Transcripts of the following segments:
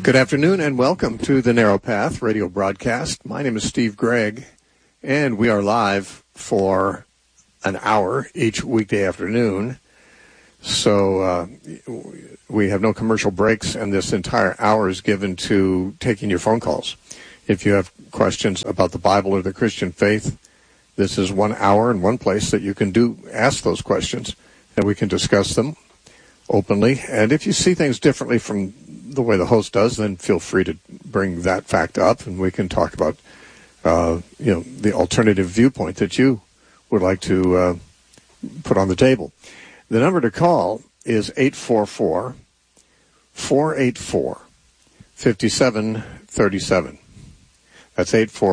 Good afternoon and welcome to the Narrow Path radio broadcast. My name is Steve Gregg, and we are live for an hour each weekday afternoon. So we have no commercial breaks, and this entire hour is given to taking your phone calls. If you have questions about the Bible or the Christian faith, this is 1 hour and one place that you can ask those questions, and we can discuss them openly. And if you see things differently from the way the host does, then feel free to bring that fact up, and we can talk about the alternative viewpoint that you would like to put on the table. The number to call is 844-484-5737. That's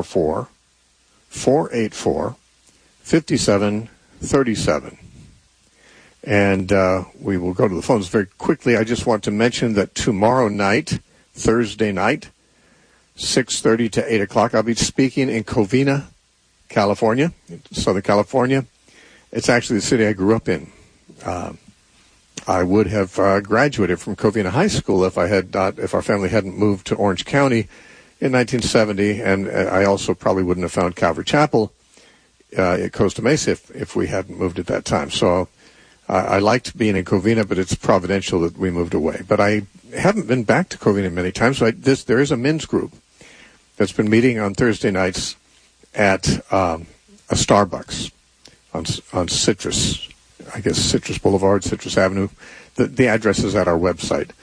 844-484-5737. And we will go to the phones very quickly. I just want to mention that tomorrow night, Thursday night, 6:30 to 8 o'clock, I'll be speaking in Covina, California, Southern California. It's actually the city I grew up in. I would have graduated from Covina High School if our family hadn't moved to Orange County in 1970, and I also probably wouldn't have found Calvary Chapel at Costa Mesa if we hadn't moved at that time. So I liked being in Covina, but it's providential that we moved away. But I haven't been back to Covina many times. So there is a men's group that's been meeting on Thursday nights at a Starbucks on Citrus, I guess Citrus Boulevard, Citrus Avenue. The address is at our website.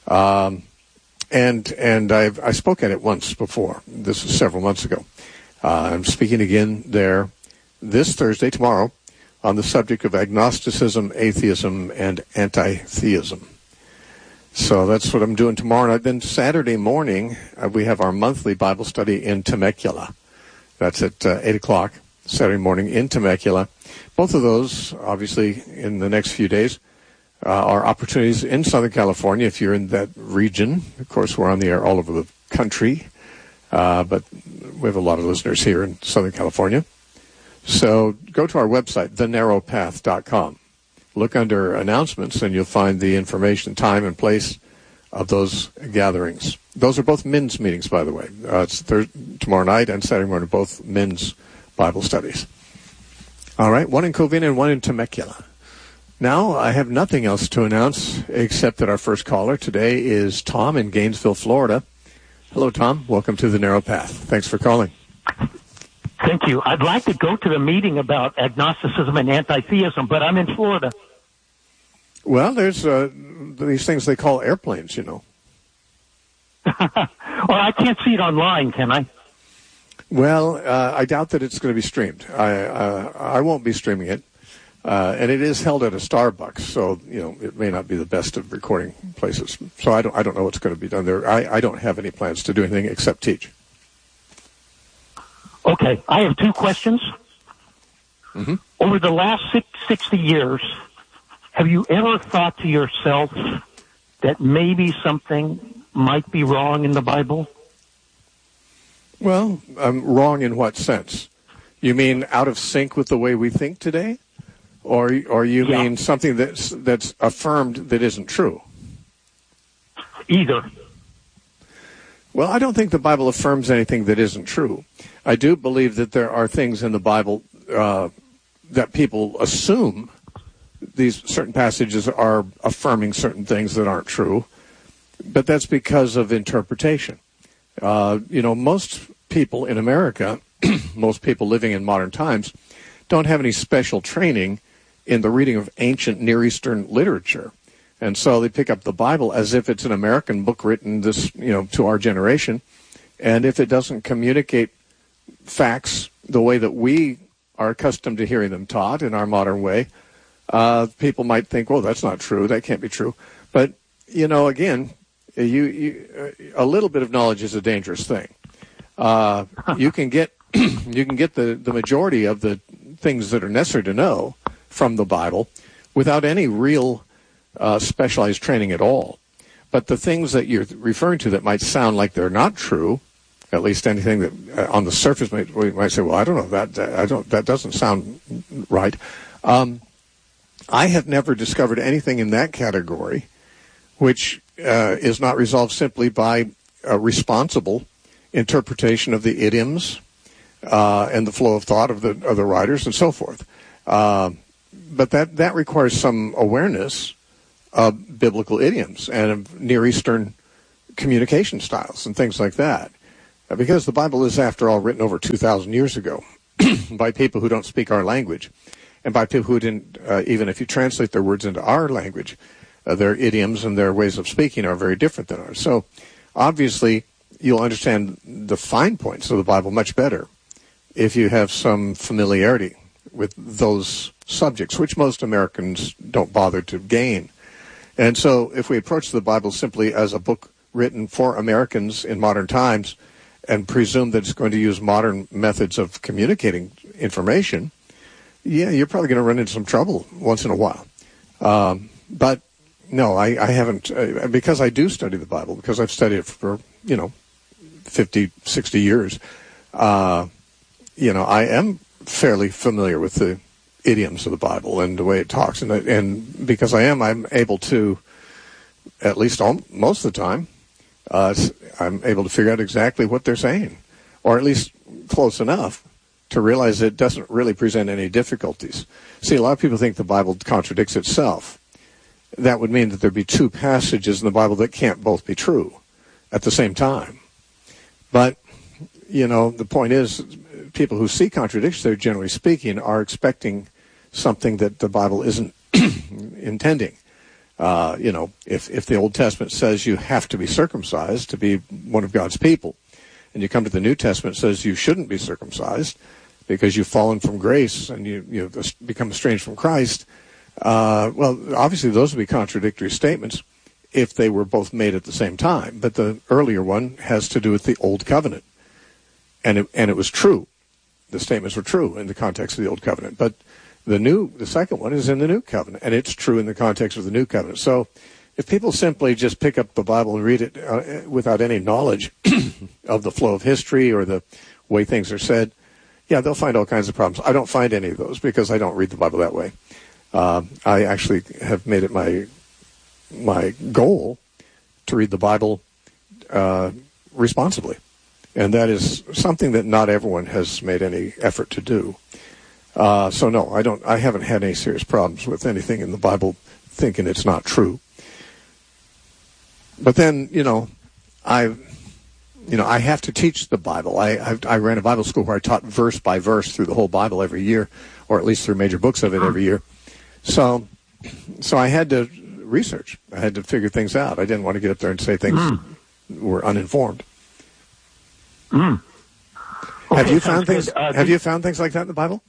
And I spoke at it once before. This was several months ago. I'm speaking again there this Thursday, tomorrow, on the subject of agnosticism, atheism, and anti-theism. So that's what I'm doing tomorrow night. Then Saturday morning, we have our monthly Bible study in Temecula. That's at 8 o'clock Saturday morning in Temecula. Both of those, obviously, in the next few days, are opportunities in Southern California if you're in that region. Of course, we're on the air all over the country, but we have a lot of listeners here in Southern California. So go to our website, thenarrowpath.com. Look under announcements, and you'll find the information, time, and place of those gatherings. Those are both men's meetings, by the way. It's tomorrow night and Saturday morning, both men's Bible studies. All right, one in Covina and one in Temecula. Now, I have nothing else to announce except that our first caller today is Tom in Gainesville, Florida. Hello, Tom. Welcome to the Narrow Path. Thanks for calling. Thank you. I'd like to go to the meeting about agnosticism and anti-theism, but I'm in Florida. Well, there's these things they call airplanes, you know. Well, I can't see it online, can I? Well, I doubt that it's going to be streamed. I won't be streaming it. And it is held at a Starbucks, so, it may not be the best of recording places. So I don't know what's going to be done there. I don't have any plans to do anything except teach. Okay, I have two questions. Mm-hmm. Over the last 60 years, have you ever thought to yourself that maybe something might be wrong in the Bible? Well, wrong in what sense? You mean out of sync with the way we think today? Or you mean something that's affirmed that isn't true? Either. Well, I don't think the Bible affirms anything that isn't true. I do believe that there are things in the Bible that people assume these certain passages are affirming certain things that aren't true, but that's because of interpretation. Most people in America, most people living in modern times, don't have any special training in the reading of ancient Near Eastern literature. And so they pick up the Bible as if it's an American book written to our generation. And if it doesn't communicate facts the way that we are accustomed to hearing them taught in our modern way, people might think, well, that's not true. That can't be true. But, again, a little bit of knowledge is a dangerous thing. You can get the majority of the things that are necessary to know from the Bible without any real specialized training at all. But the things that you're referring to that might sound like they're not true, at least anything that on the surface we might say, well, I don't know, that doesn't sound right. I have never discovered anything in that category which is not resolved simply by responsible interpretation of the idioms and the flow of thought of the writers and so forth. But that requires some awareness of biblical idioms and of Near Eastern communication styles and things like that. Because the Bible is, after all, written over 2,000 years ago by people who don't speak our language, and by people who didn't, even if you translate their words into our language, their idioms and their ways of speaking are very different than ours. So obviously you'll understand the fine points of the Bible much better if you have some familiarity with those subjects, which most Americans don't bother to gain. And so if we approach the Bible simply as a book written for Americans in modern times and presume that it's going to use modern methods of communicating information, yeah, you're probably going to run into some trouble once in a while. But no, I haven't, because I do study the Bible, because I've studied it for, 50, 60 years. I am fairly familiar with the idioms of the Bible and the way it talks. And because I'm able to, at least most of the time, I'm able to figure out exactly what they're saying, or at least close enough to realize it doesn't really present any difficulties. See, a lot of people think the Bible contradicts itself. That would mean that there'd be two passages in the Bible that can't both be true at the same time. But, the point is, people who see contradictions there, generally speaking, are expecting something that the Bible isn't intending. If the Old Testament says you have to be circumcised to be one of God's people, and you come to the New Testament that says you shouldn't be circumcised because you've fallen from grace and you've become estranged from Christ, well, obviously those would be contradictory statements if they were both made at the same time. But the earlier one has to do with the Old Covenant, and it was true. The statements were true in the context of the Old Covenant. But the second one is in the New Covenant, and it's true in the context of the New Covenant. So if people simply just pick up the Bible and read it without any knowledge of the flow of history or the way things are said, yeah, they'll find all kinds of problems. I don't find any of those because I don't read the Bible that way. I actually have made it my goal to read the Bible responsibly. And that is something that not everyone has made any effort to do. So no, I haven't had any serious problems with anything in the Bible thinking it's not true. But then, I have to teach the Bible. I ran a Bible school where I taught verse by verse through the whole Bible every year, or at least through major books of it every year. So I had to research. I had to figure things out. I didn't want to get up there and say things were uninformed. Okay, have you found things? Have you found things like that in the Bible?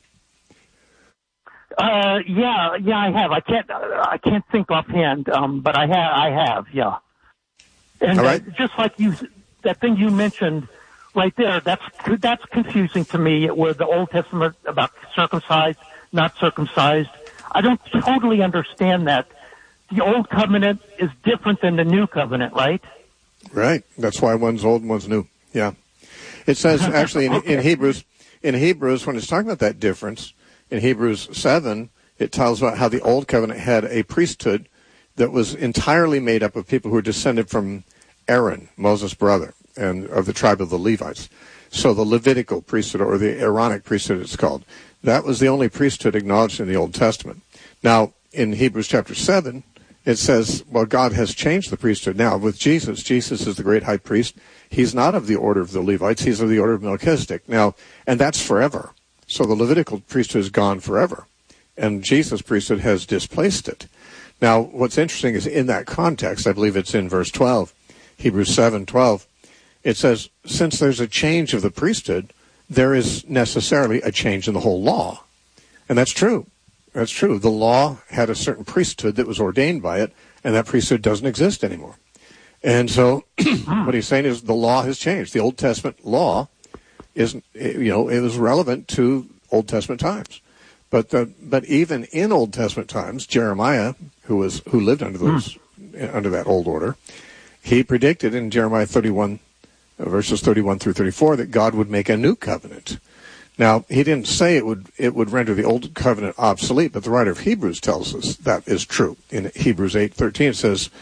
Yeah, I have. I can't think offhand, but I have, yeah. And all right. Just like that thing you mentioned right there, that's confusing to me. Where the Old Testament about circumcised, not circumcised, I don't totally understand that. The Old Covenant is different than the New Covenant, right? Right. That's why one's old and one's new. Yeah. It says actually in Hebrews, when it's talking about that difference, in Hebrews 7, it tells about how the Old Covenant had a priesthood that was entirely made up of people who were descended from Aaron, Moses' brother, and of the tribe of the Levites. So the Levitical priesthood, or the Aaronic priesthood it's called, that was the only priesthood acknowledged in the Old Testament. Now, in Hebrews chapter 7, it says, well, God has changed the priesthood now with Jesus. Jesus is the great high priest. He's not of the order of the Levites. He's of the order of Melchizedek. Now, and that's forever. So the Levitical priesthood is gone forever. And Jesus' priesthood has displaced it. Now, what's interesting is in that context, I believe it's in verse 12, Hebrews 7:12, it says, since there's a change of the priesthood, there is necessarily a change in the whole law. And that's true. That's true. The law had a certain priesthood that was ordained by it, and that priesthood doesn't exist anymore. And so what he's saying is the law has changed. The Old Testament law is, it was relevant to Old Testament times. But even in Old Testament times, Jeremiah, who lived under that old order, he predicted in Jeremiah 31, verses 31 through 34, that God would make a new covenant. Now, he didn't say it would render the old covenant obsolete, but the writer of Hebrews tells us that is true. In Hebrews 8:13, it says,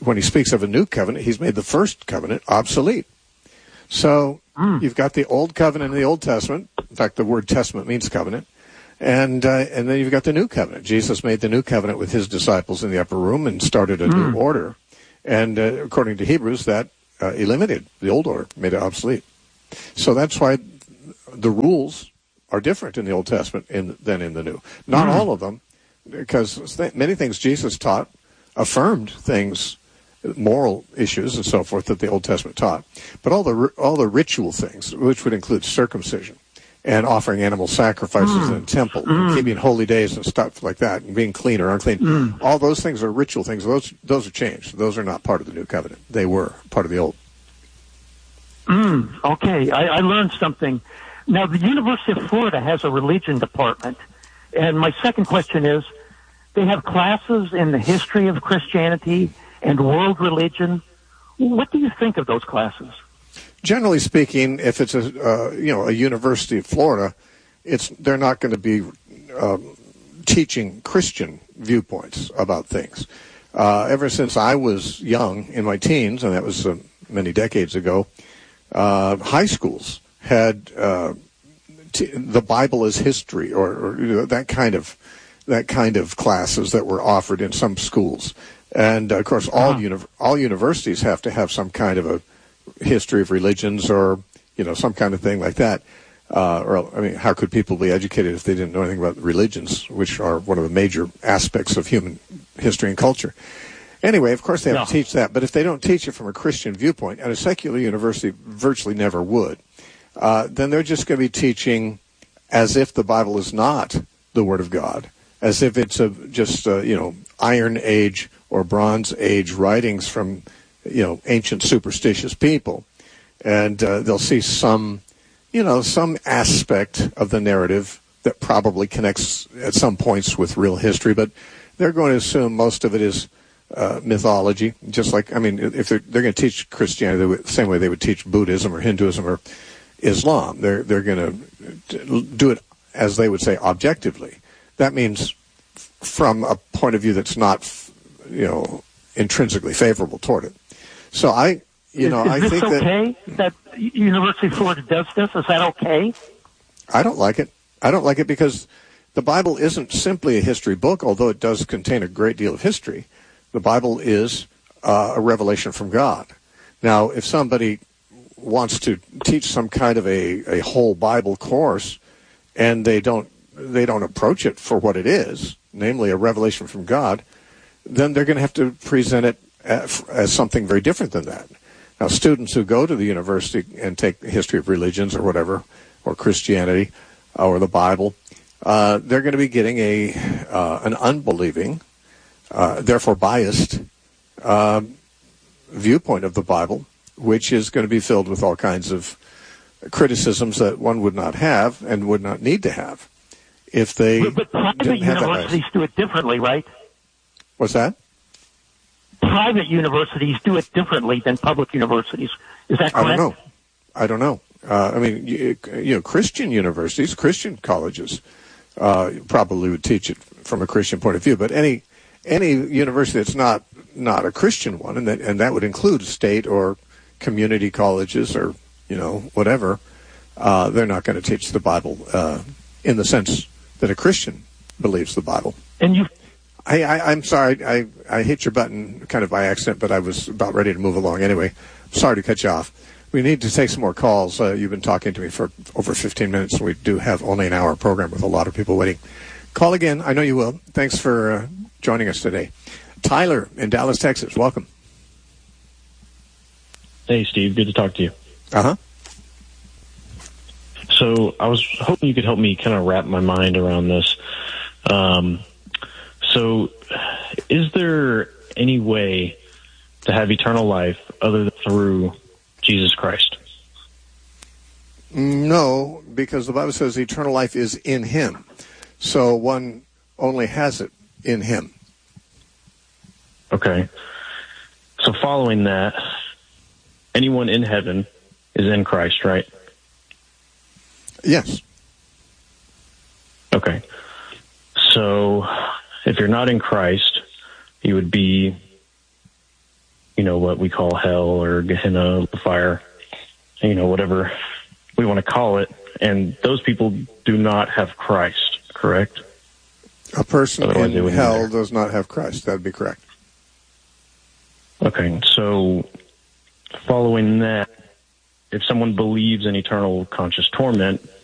when he speaks of a new covenant, he's made the first covenant obsolete. So you've got the old covenant in the Old Testament. In fact, the word testament means covenant. And then you've got the new covenant. Jesus made the new covenant with his disciples in the upper room and started a new order. And according to Hebrews, that eliminated the old order, made it obsolete. So that's why the rules are different in the Old Testament than in the New. Not all of them, because many things Jesus taught affirmed things, moral issues and so forth, that the Old Testament taught. But all the ritual things, which would include circumcision and offering animal sacrifices in the temple, and keeping holy days and stuff like that, and being clean or unclean, all those things are ritual things. Those are changed. Those are not part of the New Covenant. They were part of the Old. Okay, I learned something. Now, the University of Florida has a religion department, and my second question is, they have classes in the history of Christianity and world religion. What do you think of those classes? Generally speaking, if it's a University of Florida, they're not going to be teaching Christian viewpoints about things. Ever since I was young, in my teens, and that was many decades ago, high schools had the Bible as history, or that kind of classes that were offered in some schools. And of course, all universities have to have some kind of a history of religions, or some kind of thing like that. How could people be educated if they didn't know anything about religions, which are one of the major aspects of human history and culture? Anyway, of course they have to teach that, but if they don't teach it from a Christian viewpoint, and a secular university virtually never would, then they're just going to be teaching as if the Bible is not the Word of God, as if it's just Iron Age or Bronze Age writings from ancient superstitious people, and they'll see some aspect of the narrative that probably connects at some points with real history, but they're going to assume most of it is mythology. Just like, if they're going to teach Christianity the same way they would teach Buddhism or Hinduism or Islam, they're going to do it, as they would say, objectively. That means from a point of view that's not, intrinsically favorable toward it. So I think okay that University of Florida does this? Is that okay? I don't like it. I don't like it because the Bible isn't simply a history book, although it does contain a great deal of history. The Bible is a revelation from God. Now, if somebody wants to teach some kind of a whole Bible course, and they don't approach it for what it is, namely a revelation from God, then they're going to have to present it as something very different than that. Now, students who go to the university and take the history of religions or whatever, or Christianity, or the Bible, they're going to be getting an unbelieving, therefore biased, viewpoint of the Bible, which is going to be filled with all kinds of criticisms that one would not have and would not need to have if they But private universities do it differently, right? What's that? Private universities do it differently than public universities. Is that correct? I don't know. Christian universities, Christian colleges, probably would teach it from a Christian point of view. But any university that's not a Christian one, and that would include state or community colleges or whatever, they're not going to teach the Bible in the sense that a Christian believes the Bible. And I'm sorry, I hit your button kind of by accident, but I was about ready to move along anyway. Sorry to cut you off. We need to take some more calls. You've been talking to me for over 15 minutes, and we do have only an hour program with a lot of people waiting. Call again. I know you will. Thanks for joining us today. Tyler in Dallas, Texas. Welcome. Hey, Steve. Good to talk to you. Uh-huh. So I was hoping you could help me kind of wrap my mind around this. So is there any way to have eternal life other than through Jesus Christ? No, because the Bible says eternal life is in him. So one only has it in him. Okay. So following that, anyone in heaven is in Christ, right? Yes. Okay. So if you're not in Christ, you would be what we call hell or Gehenna, the fire, whatever we want to call it. And those people do not have Christ, correct? A person Otherwise in hell does not have Christ. That'd be correct. Okay, so following that, if someone believes in eternal conscious torment,